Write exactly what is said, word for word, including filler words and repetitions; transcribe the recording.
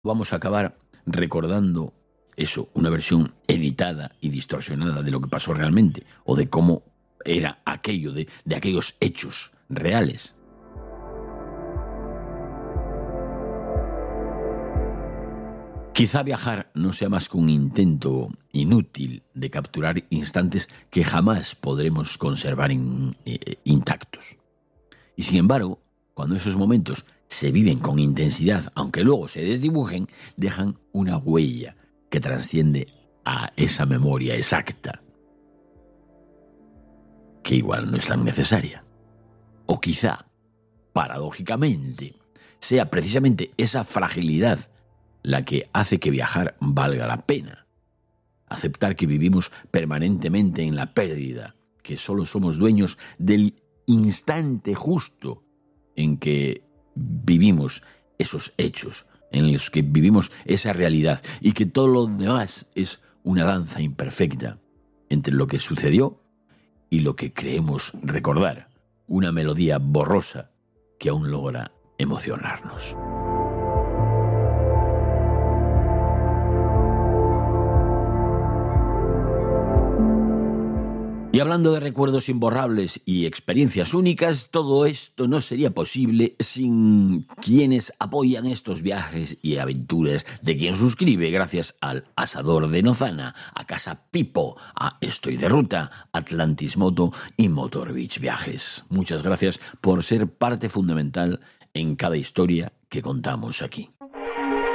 Vamos a acabar recordando eso, una versión editada y distorsionada de lo que pasó realmente, o de cómo era aquello, de, de aquellos hechos reales. Quizá viajar no sea más que un intento inútil de capturar instantes que jamás podremos conservar in, eh, intactos. Y sin embargo, cuando esos momentos se viven con intensidad, aunque luego se desdibujen, dejan una huella que trasciende a esa memoria exacta, que igual no es tan necesaria. O quizá, paradójicamente, sea precisamente esa fragilidad la que hace que viajar valga la pena. Aceptar que vivimos permanentemente en la pérdida, que solo somos dueños del instante justo en que vivimos esos hechos, en los que vivimos esa realidad, y que todo lo demás es una danza imperfecta entre lo que sucedió y lo que creemos recordar, una melodía borrosa que aún logra emocionarnos. Y hablando de recuerdos imborrables y experiencias únicas, todo esto no sería posible sin quienes apoyan estos viajes y aventuras, de quien suscribe gracias al Asador de Nozana, a Casa Pipo, a Estoy de Ruta, Atlantis Moto y Motor Beach Viajes. Muchas gracias por ser parte fundamental en cada historia que contamos aquí.